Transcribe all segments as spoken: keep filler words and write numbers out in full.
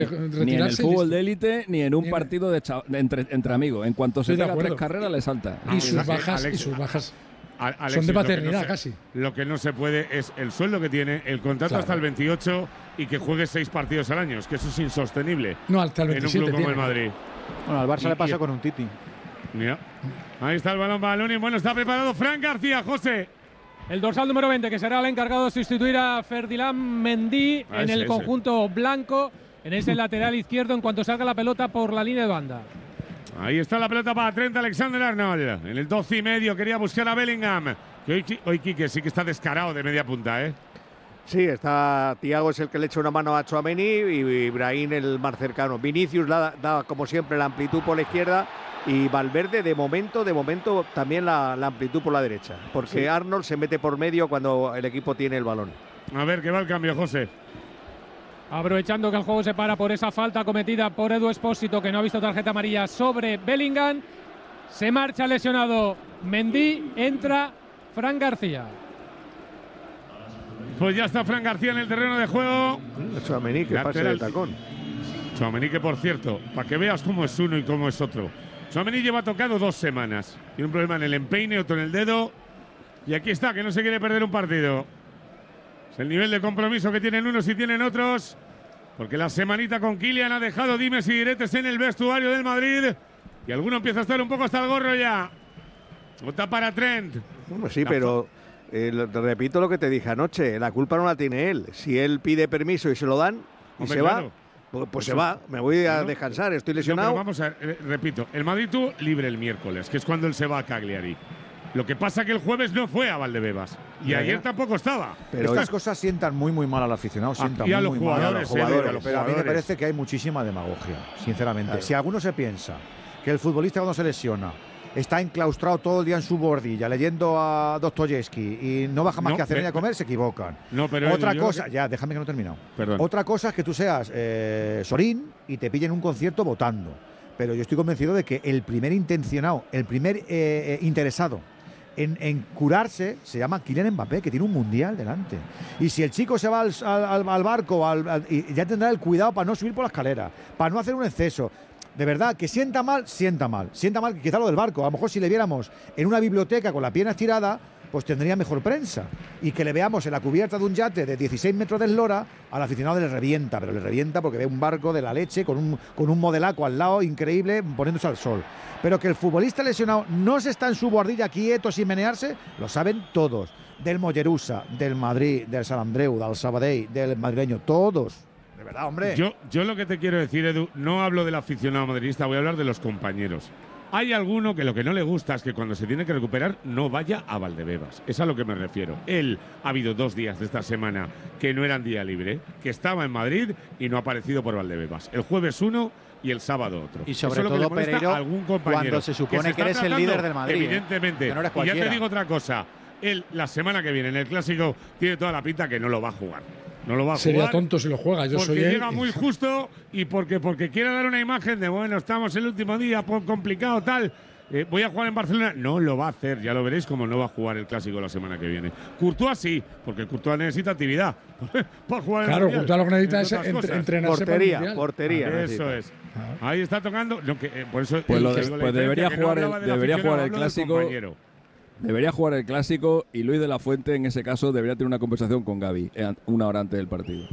Ni en el fútbol de élite, ni en un ni partido de, de entre, entre amigos. En cuanto se pega tres carreras, le salta. Y sus bajas, Alexis, y sus bajas Alexis, son de paternidad, lo no se, casi. Lo que no se puede es el sueldo que tiene, el contrato claro. hasta el veintiocho y que juegue seis partidos al año. Es que eso es insostenible. No, hasta el veintisiete. En un club como el Madrid. Bueno, al Barça y, le pasa y, con un Titi. Mira. Ahí está el balón para Lunin. Bueno, está preparado Fran García, José. El dorsal número veinte, que será el encargado de sustituir a Ferdinand Mendy ah, en ese, el conjunto ese. blanco, en ese lateral izquierdo, en cuanto salga la pelota por la línea de banda. Ahí está la pelota para Trent Alexander-Arnold. En el doce y medio quería buscar a Bellingham. Que hoy, hoy Quique sí que está descarado de media punta, ¿eh? Sí, está Thiago es el que le echa una mano a Tchouaméni y Ibrahim el más cercano. Vinicius da, da como siempre la amplitud por la izquierda y Valverde de momento, de momento también la, la amplitud por la derecha. Porque sí. Arnold se mete por medio cuando el equipo tiene el balón. A ver, ¿qué va el cambio, José? Aprovechando que el juego se para por esa falta cometida por Edu Espósito, que no ha visto tarjeta amarilla sobre Bellingham. Se marcha lesionado Mendy, entra Fran García. Pues ya está Fran García en el terreno de juego. Tchouaméni, que pase de tacón. Tchouaméni, que por cierto, para que veas cómo es uno y cómo es otro. Tchouaméni lleva tocado dos semanas. Tiene un problema en el empeine, otro en el dedo. Y aquí está, que no se quiere perder un partido. Es el nivel de compromiso que tienen unos y tienen otros. Porque la semanita con Kylian ha dejado dimes y diretes en el vestuario del Madrid. Y alguno empieza a estar un poco hasta el gorro ya. Vota para Trent. Bueno, sí, pero eh, lo, repito lo que te dije anoche. La culpa no la tiene él. Si él pide permiso y se lo dan y Hombre, se claro. va, pues, pues se va. Me voy a no, descansar, estoy lesionado. No, vamos a ver, eh, repito. El Madrid tuvo libre el miércoles, que es cuando él se va a Cagliari. Lo que pasa que el jueves no fue a Valdebebas. Y ya, ayer ya. tampoco estaba. Pero estas cosas sientan muy, muy mal al aficionado. Sientan y a muy, los muy jugadores. Mal a los jugadores. A los pero jugadores. a mí me parece que hay muchísima demagogia, sinceramente. Claro. Si alguno se piensa que el futbolista cuando se lesiona está enclaustrado todo el día en su bordilla leyendo a Dostoyevsky y no baja más no, que a cenar y a comer, se equivocan. No, pero Otra cosa, que... ya, déjame que no he terminado. Perdón. Otra cosa es que tú seas eh, Sorín y te pillen un concierto votando. Pero yo estoy convencido de que el primer intencionado, el primer eh, eh, interesado En, en curarse se llama Kylian Mbappé, que tiene un mundial delante. Y si el chico se va al, al, al barco, al, al, y ya tendrá el cuidado para no subir por la escalera, para no hacer un exceso. De verdad, que sienta mal, sienta mal. Sienta mal quizá lo del barco. A lo mejor si le viéramos en una biblioteca con la pierna estirada, pues tendría mejor prensa. Y que le veamos en la cubierta de un yate de dieciséis metros de eslora, al aficionado le revienta, pero le revienta porque ve un barco de la leche con un, con un modelaco al lado increíble poniéndose al sol. Pero que el futbolista lesionado no se está en su bordilla quieto sin menearse, lo saben todos. Del Mollerusa, del Madrid, del Sant Andreu, del Sabadell, del madrileño, todos. De verdad, hombre. Yo, yo lo que te quiero decir, Edu, no hablo del aficionado madridista, voy a hablar de los compañeros. Hay alguno que lo que no le gusta es que cuando se tiene que recuperar no vaya a Valdebebas. Es a lo que me refiero. Él ha habido dos días de esta semana que no eran día libre, que estaba en Madrid y no ha aparecido por Valdebebas. El jueves uno y el sábado otro. Y sobre todo, Pereiro, algún compañero cuando se supone que, que eres el líder del Madrid. Evidentemente. ¿eh? Que no eres y ya te digo otra cosa. Él, la semana que viene, en el Clásico, tiene toda la pinta que no lo va a jugar. No lo va a Sería jugar. Sería tonto si lo juega. Yo porque soy él. llega muy justo y porque, porque quiere dar una imagen de, bueno, estamos el último día, complicado, tal. Eh, voy a jugar en Barcelona. No lo va a hacer, ya lo veréis como no va a jugar el Clásico la semana que viene. Courtois sí, porque Courtois necesita actividad para jugar. Claro, el Courtois lo que necesita es entre, entrenarse portería, para el portería. Ah, eso es. Ah. Ahí está tocando. No, que, eh, por eso, pues, eh, lo de, pues debería jugar no el, debería jugar el Clásico. Debería jugar el Clásico y Luis de la Fuente, en ese caso, debería tener una conversación con Gavi una hora antes del partido.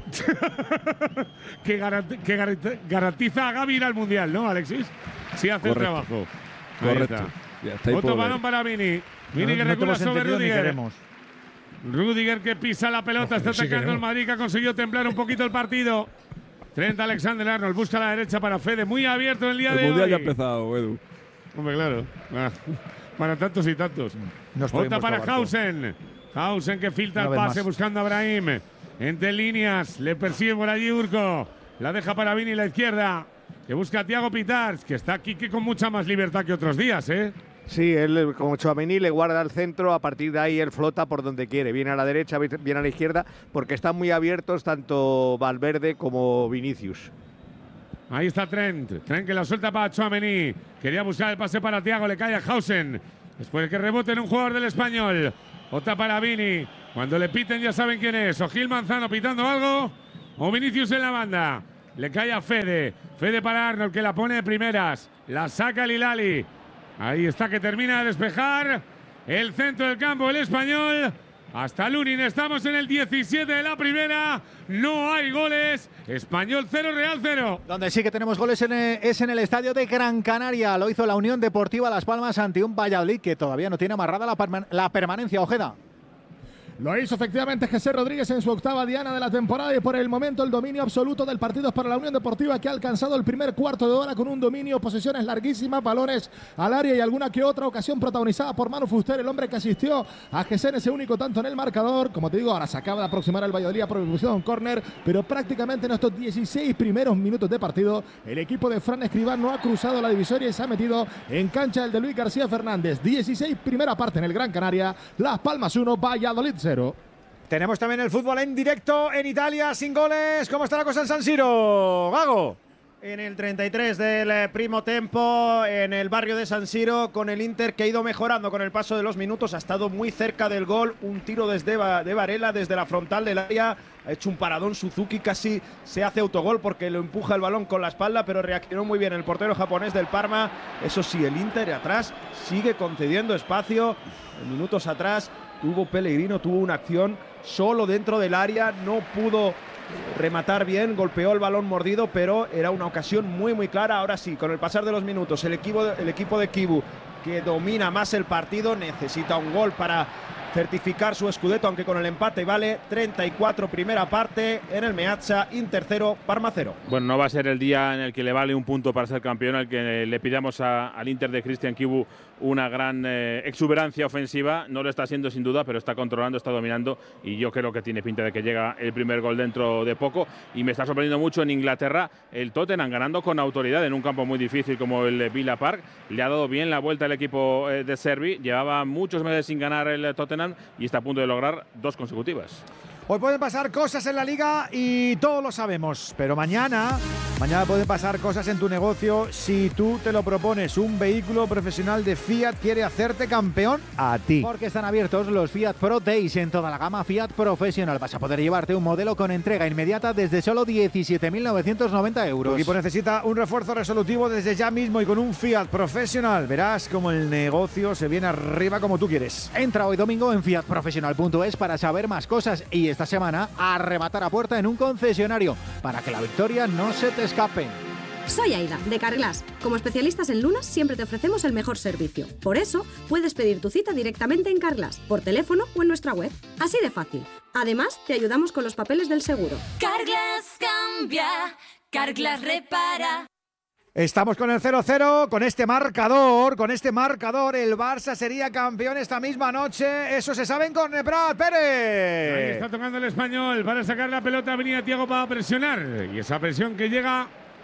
que, garant que garantiza a Gavi ir al Mundial, ¿no, Alexis? Sí hace Correcto. el trabajo. Correcto. Otro balón para Vini. Vini que no recula sobre Rudiger. Rudiger que pisa la pelota, está sí atacando el Madrid, que ha conseguido templar un poquito el partido. Trent Alexander-Arnold busca a la derecha para Fede, muy abierto en el día el de hoy. El Mundial ya ha empezado, Edu. Hombre, claro. Ah, para tantos y tantos. No Otra para Hausen. Hausen que filtra el pase buscando a Brahim. Entre líneas, le persigue por allí Urco. La deja para Vini la izquierda. Que busca a Thiago Pitars, que está aquí que con mucha más libertad que otros días, ¿eh? Sí, él como Tchouaméni le guarda el centro, a partir de ahí él flota por donde quiere, viene a la derecha, viene a la izquierda, porque están muy abiertos tanto Valverde como Vinicius. Ahí está Trent, Trent que la suelta para Tchouaméni, quería buscar el pase para Thiago, le cae a Hausen, después de que rebote en un jugador del Español, otra para Vini, cuando le piten ya saben quién es, o Gil Manzano pitando algo, o Vinicius en la banda. Le cae a Fede. Fede para Arnold, que la pone de primeras. La saca Lilali. Ahí está, que termina de despejar el centro del campo, el español. Hasta Lunin, estamos en el diecisiete de la primera. No hay goles. Español cero, Real cero. Donde sí que tenemos goles en el, es en el estadio de Gran Canaria. Lo hizo la Unión Deportiva Las Palmas ante un Valladolid que todavía no tiene amarrada la, perman la permanencia. Ojeda. Lo hizo efectivamente José Rodríguez en su octava diana de la temporada y por el momento el dominio absoluto del partido es para la Unión Deportiva, que ha alcanzado el primer cuarto de hora con un dominio, posesiones larguísimas, balones al área y alguna que otra ocasión protagonizada por Manu Fuster, el hombre que asistió a José en ese único tanto en el marcador. Como te digo, ahora se acaba de aproximar el Valladolid a proposición un córner, pero prácticamente en estos dieciséis primeros minutos de partido el equipo de Fran Escribán no ha cruzado la divisoria y se ha metido en cancha el de Luis García Fernández. dieciséis primera parte en el Gran Canaria, Las Palmas uno, Valladolid cero. Tenemos también el fútbol en directo en Italia, sin goles. ¿Cómo está la cosa en San Siro, Gago? En el treinta y tres del primo tempo, en el barrio de San Siro, con el Inter que ha ido mejorando con el paso de los minutos, ha estado muy cerca del gol, un tiro desde de Varela, desde la frontal del área, ha hecho un paradón Suzuki, casi se hace autogol porque lo empuja el balón con la espalda, pero reaccionó muy bien el portero japonés del Parma. Eso sí, el Inter atrás sigue concediendo espacio, minutos atrás tuvo Pellegrino, tuvo una acción solo dentro del área, no pudo rematar bien, golpeó el balón mordido, pero era una ocasión muy muy clara. Ahora sí, con el pasar de los minutos, el equipo, el equipo de Kibu, que domina más el partido, necesita un gol para certificar su scudetto, aunque con el empate vale. Treinta y cuatro primera parte en el Meazza, Inter cero, Parma cero. Bueno, no va a ser el día en el que le vale un punto para ser campeón, al que le pidamos a, al Inter de Christian Kibu una gran eh, exuberancia ofensiva. No lo está haciendo sin duda, pero está controlando, está dominando y yo creo que tiene pinta de que llega el primer gol dentro de poco. Y me está sorprendiendo mucho en Inglaterra el Tottenham ganando con autoridad en un campo muy difícil como el Villa Park. Le ha dado bien la vuelta al equipo eh, de Servi. Llevaba muchos meses sin ganar el Tottenham y está a punto de lograr dos consecutivas. Hoy pueden pasar cosas en la liga y todos lo sabemos, pero mañana, mañana pueden pasar cosas en tu negocio si tú te lo propones. Un vehículo profesional de Fiat quiere hacerte campeón a ti. Porque están abiertos los Fiat Pro Days en toda la gama Fiat Professional. Vas a poder llevarte un modelo con entrega inmediata desde solo diecisiete mil novecientos noventa euros. Tu equipo necesita un refuerzo resolutivo desde ya mismo y con un Fiat Professional verás cómo el negocio se viene arriba como tú quieres. Entra hoy domingo en fiat professional punto es para saber más cosas y esta semana a rematar a puerta en un concesionario para que la victoria no se te escape. Soy Aida, de Carglass. Como especialistas en lunas, siempre te ofrecemos el mejor servicio. Por eso, puedes pedir tu cita directamente en Carglass, por teléfono o en nuestra web. Así de fácil. Además, te ayudamos con los papeles del seguro. Carglass cambia, Carglass repara. Estamos con el cero cero, con este marcador, con este marcador el Barça sería campeón esta misma noche, eso se sabe con Prat Pérez. Ahí está tocando el español para sacar la pelota, venía Thiago para presionar y esa presión que llega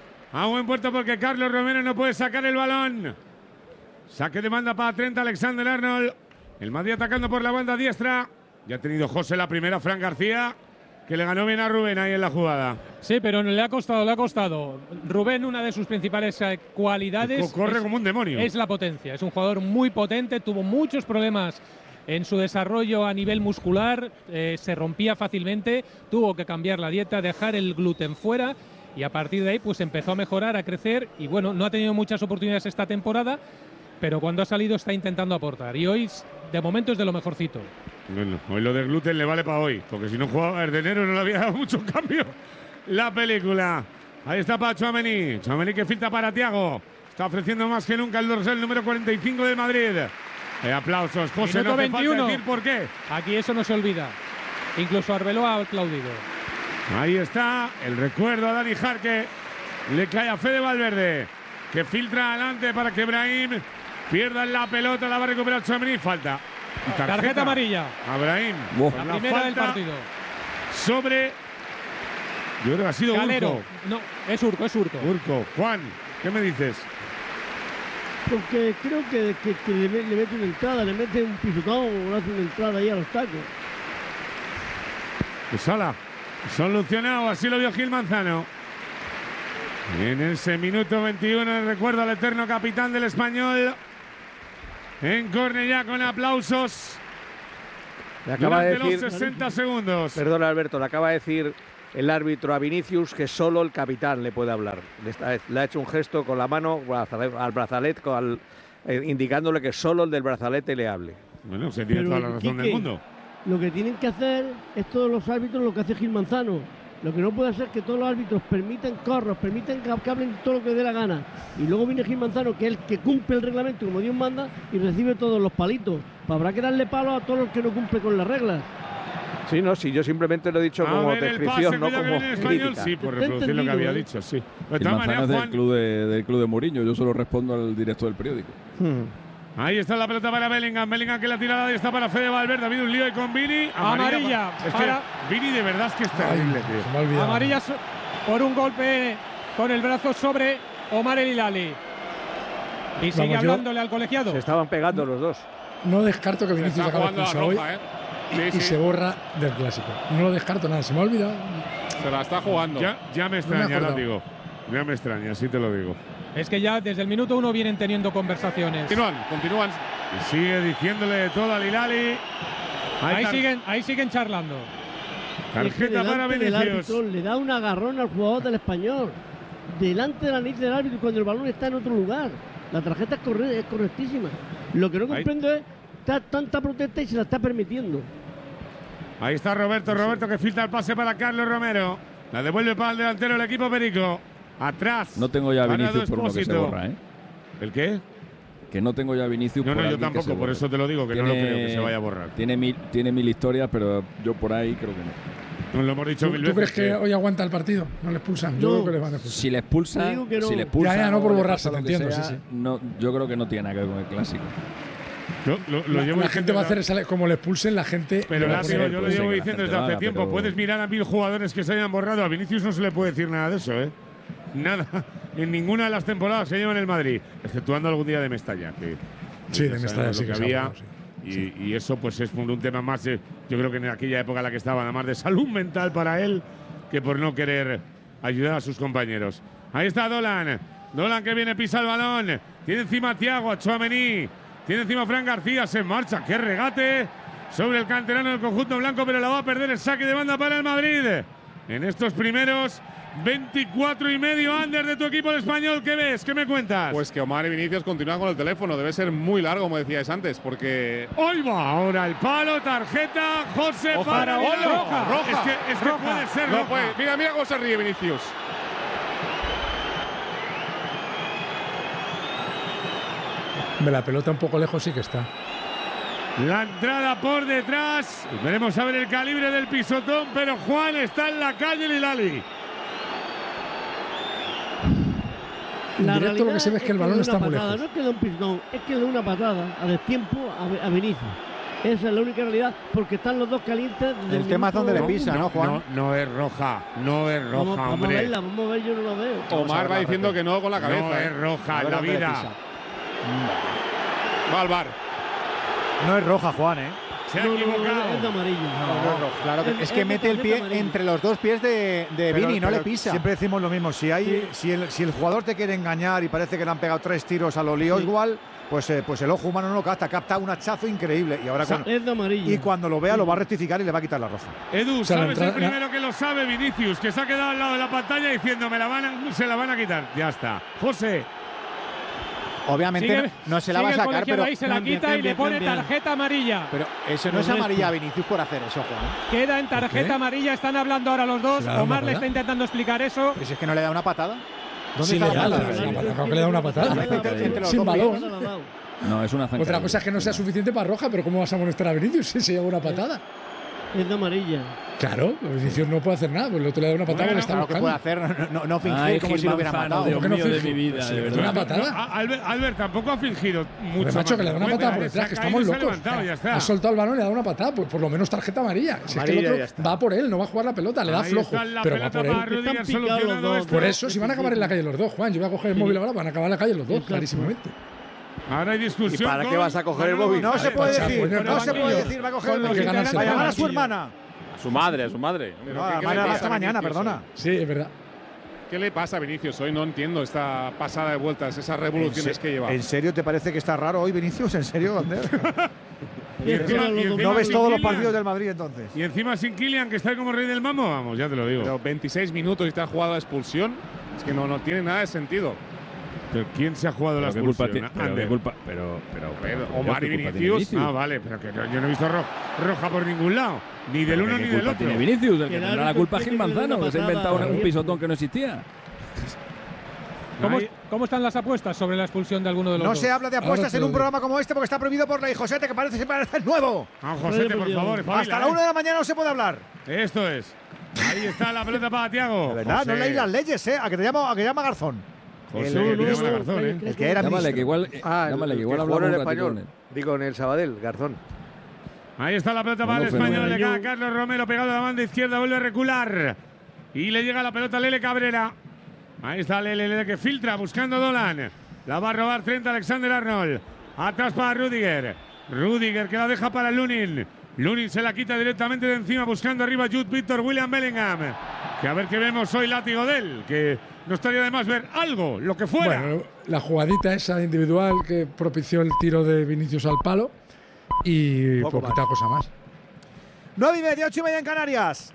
a buen puerto porque Carlos Romero no puede sacar el balón. Saque de banda para Trent Alexander-Arnold, el Madrid atacando por la banda diestra, ya ha tenido José la primera, Fran García, que le ganó bien a Rubén ahí en la jugada. Sí, pero le ha costado, le ha costado. Rubén, una de sus principales eh, cualidades… Corre es, como un demonio. Es la potencia. Es un jugador muy potente, tuvo muchos problemas en su desarrollo a nivel muscular, eh, se rompía fácilmente, tuvo que cambiar la dieta, dejar el gluten fuera y a partir de ahí pues empezó a mejorar, a crecer y bueno, no ha tenido muchas oportunidades esta temporada, pero cuando ha salido está intentando aportar y hoy de momento es de lo mejorcito. Bueno, hoy lo del gluten le vale para hoy, porque si no jugaba desde enero no le había dado mucho cambio la película. Ahí está para Tchouaméni, Tchouaméni que filtra para Thiago, está ofreciendo más que nunca el dorsal número cuarenta y cinco de Madrid. Eh, aplausos, José, no hace falta decir por qué. Aquí eso no se olvida, incluso Arbeloa ha aplaudido. Ahí está el recuerdo a Dani Jarque, le cae a Fede Valverde, que filtra adelante para que Brahim pierda la pelota, la va a recuperar Tchouaméni, falta. Tarjeta, tarjeta amarilla. A Brahim. Wow. La, la primera del partido. Sobre. Yo creo que ha sido Calero. Urco. No, es Urco, es Urco. Urco. Juan, ¿qué me dices? Porque creo que, que, que le, le mete una entrada, le mete un pisucón o le hace una entrada ahí a los tacos. Pues sala. Solucionado, así lo vio Gil Manzano. En ese minuto veintiuno, recuerdo al eterno capitán del Español. En córner ya con aplausos. Le acaba de decir, los sesenta segundos. Perdona, Alberto, le acaba de decir el árbitro a Vinicius que solo el capitán le puede hablar. Le, está, le ha hecho un gesto con la mano al brazalete, con al, eh, indicándole que solo el del brazalete le hable. Bueno, se tiene toda la razón del mundo. Lo que tienen que hacer es todos los árbitros lo que hace Gil Manzano. Lo que no puede ser que todos los árbitros permitan corros, permitan que hablen todo lo que dé la gana. Y luego viene Gil Manzano, que es el que cumple el reglamento como Dios manda y recibe todos los palitos. Pues habrá que darle palo a todos los que no cumplen con las reglas. Sí, no, sí, yo simplemente lo he dicho a como ver, descripción, no como crítica. Sí, por reproducir lo que había dicho, sí. El Manzano es del club de, del club de Mourinho, yo solo respondo al director del periódico. Hmm. Ahí está la pelota para Bellingham, Bellingham que la tirada y está para Fede Valverde, ha habido un lío ahí con Vini. Amarilla. Amarilla es para... que Vini de verdad es que es terrible, tío. Amarilla so por un golpe con el brazo sobre Omar El Hilali. Y sigue Vamos, hablándole al colegiado. Se estaban pegando los dos. No descarto que Vinicius acabe expulsado hoy ¿eh? sí, y sí. se borra del clásico. No lo descarto nada, se me ha olvidado. Se la está jugando. Ya, ya me extraña, no me digo. Ya me extraña, así te lo digo. Es que ya desde el minuto uno vienen teniendo conversaciones. Continúan, continúan. Y sigue diciéndole de todo al Hilali. Ahí siguen, ahí siguen charlando. Tarjeta es para Vinicius. Árbitro, le da un agarrón al jugador del Español. Delante de la nariz del árbitro cuando el balón está en otro lugar. La tarjeta es, corre es correctísima. Lo que no comprendo ahí. es está tanta protesta y se la está permitiendo. Ahí está Roberto, Roberto que filtra el pase para Carlos Romero. La devuelve para el delantero del equipo Perico. Atrás. No tengo ya Vinicius por lo que se borra, ¿eh? ¿El qué? Que no tengo ya Vinicius. No, por no, yo tampoco, por eso te lo digo, que tiene, no lo creo que se vaya a borrar. Tiene mil, tiene mil historias, pero yo por ahí creo que no. Nos lo hemos dicho ¿Tú, mil ¿tú veces. crees que, que hoy aguanta el partido? ¿No le expulsan? No. Yo creo que le van a expulsar. Si le expulsan, no. si le expulsan ya, ya, no por borrarse, te entiendo, sea, sí, sí. No, yo creo que no tiene nada que ver con el clásico. Lo, lo, lo la, llevo la gente va a hacer esa, como le expulsen, la gente. Pero la látigo, yo lo llevo diciendo desde hace haga, tiempo. pero... Puedes mirar a mil jugadores que se hayan borrado. A Vinicius no se le puede decir nada de eso, ¿eh? Nada. En ninguna de las temporadas que lleva en el Madrid, exceptuando algún día de Mestalla. Que, sí, de Mestalla sí que, que había. Bueno, sí. Y, y eso pues es por un tema más, de, yo creo que en aquella época en la que estaba, nada más de salud mental para él, que por no querer ayudar a sus compañeros. Ahí está Dolan. Dolan que viene, pisa el balón. Tiene encima a Thiago, a Tchouaméni. Tiene encima a Fran García, se marcha. ¡Qué regate! Sobre el canterano del conjunto blanco, pero la va a perder el saque de banda para el Madrid. En estos primeros veinticuatro y medio under de tu equipo el español. ¿Qué ves? ¿Qué me cuentas? Pues que Omar y Vinicius continúan con el teléfono. Debe ser muy largo, como decíais antes, porque… ¡Hoy va! Ahora el palo, tarjeta, José Ojo, para… roja, roja, roja. Es que, es que roja. puede ser no roja. Puede. Mira, mira cómo se ríe Vinicius. La pelota un poco lejos sí que está. La entrada por detrás. Veremos a ver el calibre del pisotón, pero Juan está en la calle Hilali. En la directo lo que se ve es que el balón está muy lejos. No es que de un pisotón, es que de una patada a destiempo a, a Vinicius. Esa es la única realidad, porque están los dos calientes. El tema es donde le pisa, ¿no, Juan? No, no es roja, no es roja, vamos, hombre. Vamos a verla, vamos a ver, yo no la veo. Omar va diciendo que no con la cabeza. No es roja en la vida. Va al bar. No es roja, Juan, ¿eh? Se ha no, equivocado. No, no, es de amarillo. No, no, no, claro que es, es que mete el pie entre los dos pies de, de pero, Vini, no pero le pisa. Siempre decimos lo mismo. Si hay, sí. si, el, si el jugador te quiere engañar y parece que le han pegado tres tiros a lo lío sí. igual, pues, eh, pues el ojo humano no lo capta, capta un hachazo increíble. Y ahora cuando, es de amarillo. Y cuando lo vea, sí. lo va a rectificar y le va a quitar la roja. Edu, o sea, sabes entrada, el primero que lo sabe, Vinicius, que se ha quedado al lado de la pantalla diciendo me la van a, se la van a quitar. Ya está. José. Obviamente sigue, no, no se la va a sacar, pero ahí se la cambia, quita cambia, y le pone cambia. tarjeta amarilla. Pero eso no es amarilla a Vinicius por hacer eso, Juan. Queda en tarjeta amarilla, están hablando ahora los dos. Omar le está intentando explicar eso. Pero si es que no le da una patada. ¿Dónde sí, está le la patada? Creo que le da una patada. Sin balón. No, es una zancadilla. Otra cosa es que no sea suficiente para roja, pero ¿cómo vas a molestar a Vinicius si se lleva una patada? Es de amarilla. Claro, Vinicius no puede hacer nada, pues el otro le da una patada bueno, y le está claro buscando. Que puede hacer, no, no, no fingir Ay, como si lo hubiera matado. Dios ¿Por qué no mío de mi vida, sí, de verdad. ¿Una patada? No, Albert, Albert tampoco ha fingido mucho. Pero, macho, que le da una patada por detrás, que estamos locos. Ha soltado el balón y le da una patada, pues por lo menos tarjeta amarilla. Si es que el otro va por él, no va a jugar la pelota, le da flojo, pero va por él. Por eso, si van a acabar en la calle los dos, Juan, yo voy a coger el móvil ahora, van a acabar en la calle los dos, clarísimamente. Ahora hay discusión. ¿Y para qué vas a coger el móvil? No se puede decir, no se puede decir, va a coger el móvil. Va a llamar a su hermana. A su madre, a su madre. No, a la madre hasta mañana, perdona. Sí, es verdad. ¿Qué le pasa a Vinicius hoy? No entiendo esta pasada de vueltas, esas revoluciones que lleva. ¿En serio te parece que está raro hoy, Vinicius? ¿En serio, Ander? Y encima, y encima no ves todos los Kylian. partidos del Madrid entonces. Y encima sin Kylian, que está como rey del mambo, vamos, ya te lo digo. Pero veintiséis minutos y te ha jugado la expulsión. Es que no, no tiene nada de sentido. ¿Pero quién se ha jugado la Pero qué culpa expulsión? ti- pero Ander. qué culpa- pero- pero- pero- pero Omar ¿qué y culpa tiene Vinicius. Vinicius? Ah, vale, pero que no- yo no he visto ro- roja por ningún lado. Ni del Pero uno ¿qué ni culpa del otro. tiene Vinicius? El que Que tendrá el la culpa es árbitro Gil tiene que darle Manzano, una que se ha inventado patada. un pisotón que no existía. ¿Cómo, Ahí- cómo están las apuestas sobre la expulsión de alguno de los No dos? se habla de Ahora apuestas te en lo un digo. programa como este porque está prohibido por ley. Josete, que parece, parece nuevo. Ah, Josete, por favor, espabila, Hasta la eh. una de la mañana no se puede hablar. Esto es. Ahí está la pelota para Tiago. De verdad, no leéis las leyes, ¿eh? A que te llamo, a que llama Garzón. José, El- que el- te llama Garzón, ¿eh? el que era Llámale, ministro. que igual, eh, Ah, llámale, el que igual que hablamos jugó en un el ratito con español. él. Digo, en el Sabadell, Garzón. Ahí está la pelota para el Bueno, español. Le fenomenal. cae a Carlos Romero pegado a la banda izquierda. Vuelve a recular. Y le llega la pelota a Lele Cabrera. Ahí está Lele, Lele que filtra buscando Dolan. La va a robar Trent Alexander-Arnold. Atrás para Rudiger. Rudiger que la deja para Lunin. Lunin se la quita directamente de encima buscando arriba Jude Victor William Bellingham. Que a ver qué vemos hoy, látigo de él. Que no estaría de más ver algo, lo que fuera. Bueno, la jugadita esa individual que propició el tiro de Vinicius al palo y Poco poquita más. cosa más. Nueve y media, ocho y media en Canarias.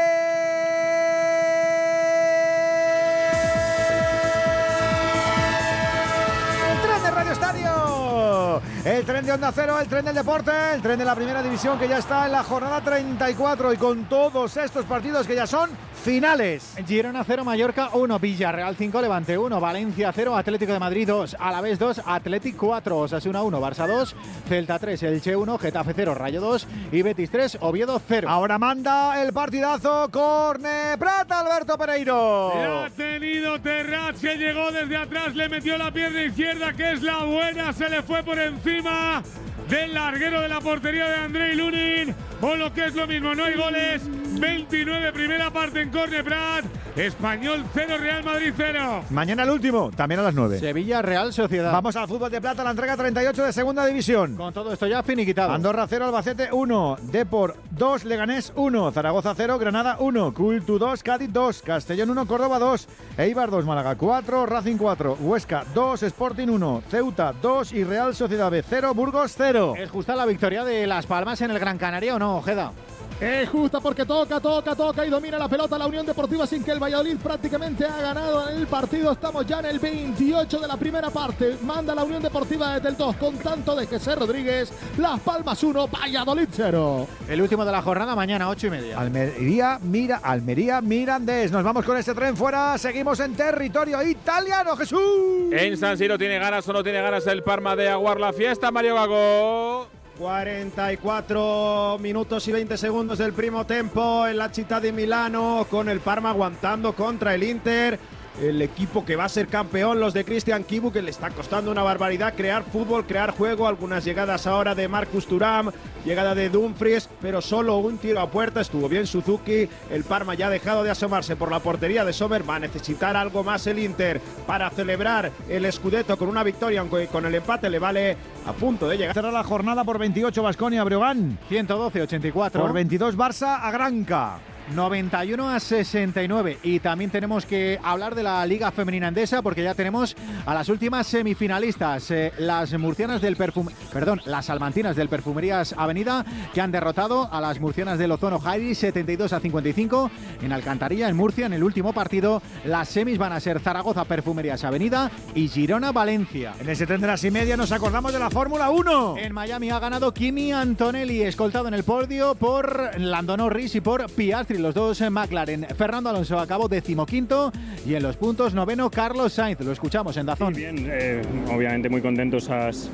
El tren de Radio Estadio. El tren de Onda Cero, el tren del deporte, el tren de la primera división que ya está en la jornada treinta y cuatro y con todos estos partidos que ya son finales. Girona cero, Mallorca uno, Villarreal cinco, Levante uno, Valencia cero, Atlético de Madrid dos, Alavés dos, Atlético cuatro, Osasuna uno, Barça dos, Celta tres, Elche uno, Getafe cero, Rayo dos y Betis tres, Oviedo cero. Ahora manda el partidazo Corne Plata, Alberto Pereiro. La ha tenido Terraz, que llegó desde atrás, le metió la pierna izquierda, que es la buena, se le fue por encima del larguero de la portería de Andrei Lunin. O lo que es lo mismo, no hay goles. veintinueve primera parte en Corne Prat. Español cero, Real Madrid cero. Mañana el último, también a las nueve. Sevilla, Real Sociedad. Vamos al fútbol de plata, la entrega treinta y ocho de segunda división. Con todo esto ya finiquitado. Andorra cero, Albacete uno, Depor dos, Leganés uno, Zaragoza cero, Granada uno, Cultu dos, Cádiz dos, Castellón uno, Córdoba dos, Eibar dos, Málaga cuatro, Racing cuatro, Huesca dos, Sporting uno, Ceuta dos y Real Sociedad B cero, Burgos cero. ¿Es justa la victoria de Las Palmas en el Gran Canaria o no, Ojeda? Es justa porque toca, toca, toca y domina la pelota la Unión Deportiva sin que el Valladolid prácticamente ha ganado en el partido. Estamos ya en el veintiocho de la primera parte. Manda la Unión Deportiva desde el dos con tanto de José Rodríguez. Las Palmas uno, Valladolid cero. El último de la jornada mañana, ocho y media. Almería, mira, Almería, Mirandés. Nos vamos con este tren fuera. Seguimos en territorio italiano, Jesús. En San Siro tiene ganas o no tiene ganas el Parma de aguar la fiesta, Mario Gago. cuarenta y cuatro minutos y veinte segundos del primo tempo en la città di Milano, con el Parma aguantando contra el Inter. El equipo que va a ser campeón, los de Christian Chivu, que le está costando una barbaridad crear fútbol, crear juego. Algunas llegadas ahora de Marcus Thuram, llegada de Dumfries, pero solo un tiro a puerta. Estuvo bien Suzuki. El Parma ya ha dejado de asomarse por la portería de Sommer. Va a necesitar algo más el Inter para celebrar el Scudetto con una victoria, aunque con el empate le vale a punto de llegar. Cerra la jornada por veintiocho, Baskonia, Breogán. ciento doce a ochenta y cuatro. Por veintidós, Barça, Agranca. noventa y uno a sesenta y nueve. Y también tenemos que hablar de la Liga Femenina Endesa porque ya tenemos a las últimas semifinalistas, eh, las murcianas del perfum, perdón, las salmantinas del Perfumerías Avenida, que han derrotado a las murcianas del Ozono Jairi setenta y dos a cincuenta y cinco en Alcantarilla, en Murcia, en el último partido. Las semis van a ser Zaragoza Perfumerías Avenida y Girona Valencia. En ese tren de las y media nos acordamos de la Fórmula uno. En Miami ha ganado Kimi Antonelli, escoltado en el podio por Lando Norris y por Piastri, los dos en McLaren. Fernando Alonso acabó decimoquinto y en los puntos noveno Carlos Sainz. Lo escuchamos en Dazón. Sí, bien, eh, obviamente muy contentos. As...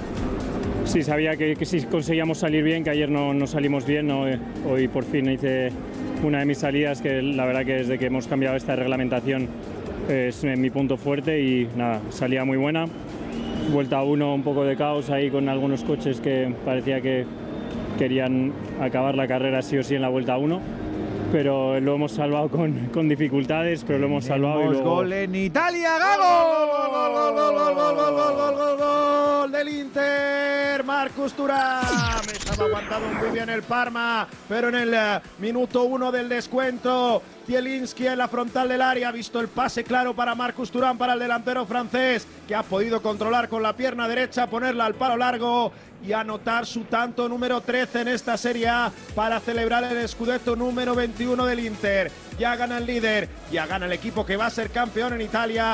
Sí, sabía que, que si conseguíamos salir bien, que ayer no, no salimos bien, ¿no? Eh, hoy por fin hice una de mis salidas que la verdad que desde que hemos cambiado esta reglamentación es mi punto fuerte y nada, salía muy buena. Vuelta a uno, un poco de caos ahí con algunos coches que parecía que querían acabar la carrera sí o sí en la vuelta a uno. Pero lo hemos salvado con, con dificultades, pero lo hemos salvado. Y luego... Gol en Italia, Gago. Gol, gol, gol, gol, gol, gol, gol, gol, gol, gol del Inter. Marcus Marcus Thuram. Estaba aguantado muy bien el Parma, pero en el uh, minuto uno del descuento, Zielinski en la frontal del área ha visto el pase claro para Marcus Thuram, para el delantero francés, que ha podido controlar con la pierna derecha, ponerla al palo largo y anotar su tanto número trece en esta Serie A para celebrar el Scudetto número veintiuno del Inter. Ya gana el líder, ya gana el equipo que va a ser campeón en Italia.